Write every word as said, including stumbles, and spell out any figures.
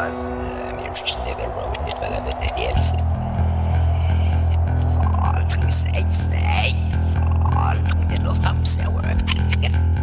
nice. ما يمشيش نقدر بالنسبة لنا بالتالي فال سعيد سعيد فال كنا لو فهم سوا